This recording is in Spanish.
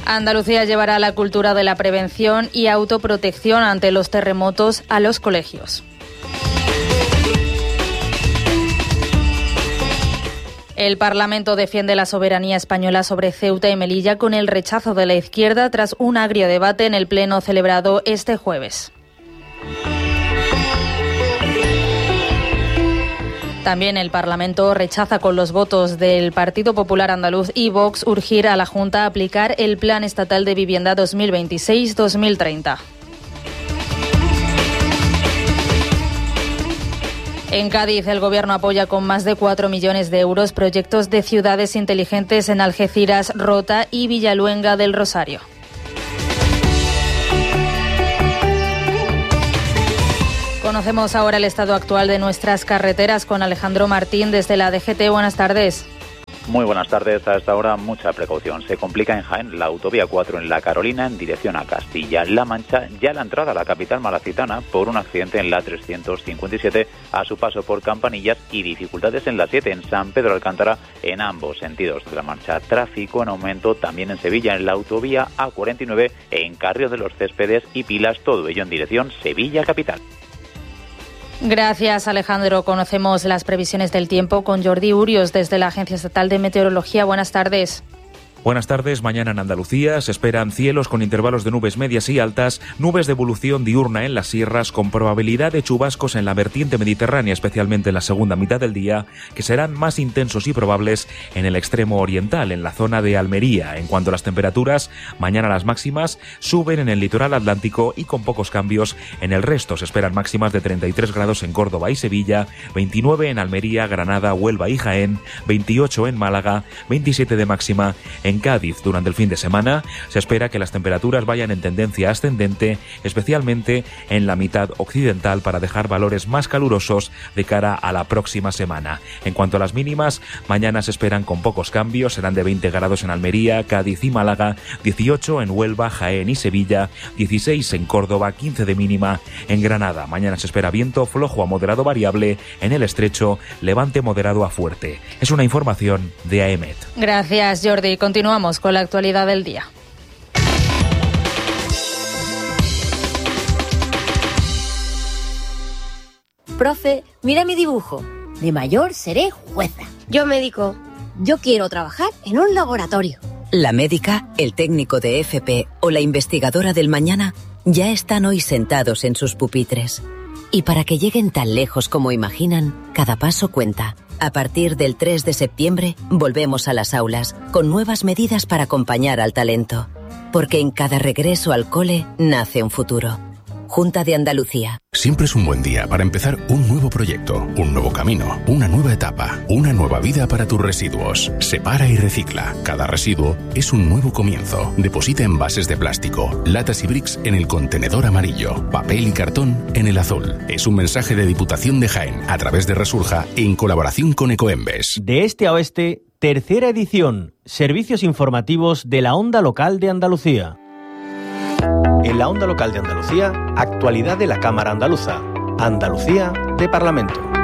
Andalucía llevará la cultura de la prevención y autoprotección ante los terremotos a los colegios. El Parlamento defiende la soberanía española sobre Ceuta y Melilla con el rechazo de la izquierda tras un agrio debate en el pleno celebrado este jueves. También el Parlamento rechaza con los votos del Partido Popular Andaluz y Vox urgir a la Junta a aplicar el Plan Estatal de Vivienda 2026-2030. En Cádiz, el Gobierno apoya con más de 4 millones de euros proyectos de ciudades inteligentes en Algeciras, Rota y Villaluenga del Rosario. Conocemos ahora el estado actual de nuestras carreteras con Alejandro Martín desde la DGT. Buenas tardes. Muy buenas tardes. A esta hora mucha precaución. Se complica en Jaén la autovía 4 en La Carolina en dirección a Castilla-La Mancha, ya la entrada a la capital malacitana por un accidente en la 357 a su paso por Campanillas y dificultades en la 7 en San Pedro Alcántara en ambos sentidos de la marcha. Tráfico en aumento también en Sevilla en la autovía A49 en Carrio de los Céspedes y Pilas, todo ello en dirección Sevilla capital. Gracias, Alejandro. Conocemos las previsiones del tiempo con Jordi Urios desde la Agencia Estatal de Meteorología. Buenas tardes. Buenas tardes. Mañana en Andalucía se esperan cielos con intervalos de nubes medias y altas, nubes de evolución diurna en las sierras con probabilidad de chubascos en la vertiente mediterránea, especialmente en la segunda mitad del día, que serán más intensos y probables en el extremo oriental, en la zona de Almería. En cuanto a las temperaturas, mañana las máximas suben en el litoral atlántico y con pocos cambios en el resto. Se esperan máximas de 33 grados en Córdoba y Sevilla, 29 en Almería, Granada, Huelva y Jaén, 28 en Málaga, 27 de máxima en Cádiz. Durante el fin de semana se espera que las temperaturas vayan en tendencia ascendente, especialmente en la mitad occidental, para dejar valores más calurosos de cara a la próxima semana. En cuanto a las mínimas, mañana se esperan con pocos cambios, serán de 20 grados en Almería, Cádiz y Málaga, 18 en Huelva, Jaén y Sevilla, 16 en Córdoba, 15 de mínima en Granada. Mañana se espera viento flojo a moderado variable en el estrecho, levante moderado a fuerte. Es una información de AEMET. Gracias, Jordi. Continuamos con la actualidad del día. Profe, mira mi dibujo. De mayor seré jueza. Yo médico. Yo quiero trabajar en un laboratorio. La médica, el técnico de FP o la investigadora del mañana ya están hoy sentados en sus pupitres. Y para que lleguen tan lejos como imaginan, cada paso cuenta. A partir del 3 de septiembre, volvemos a las aulas, con nuevas medidas para acompañar al talento. Porque en cada regreso al cole nace un futuro. Junta de Andalucía. Siempre es un buen día para empezar un nuevo proyecto, un nuevo camino, una nueva etapa, una nueva vida para tus residuos. Separa y recicla. Cada residuo es un nuevo comienzo. Deposita envases de plástico, latas y bricks en el contenedor amarillo, papel y cartón en el azul. Es un mensaje de Diputación de Jaén a través de Resurja en colaboración con Ecoembes. De este a oeste, tercera edición. Servicios informativos de la Onda Local de Andalucía. En la Onda Local de Andalucía, actualidad de la Cámara Andaluza. Andalucía de Parlamento.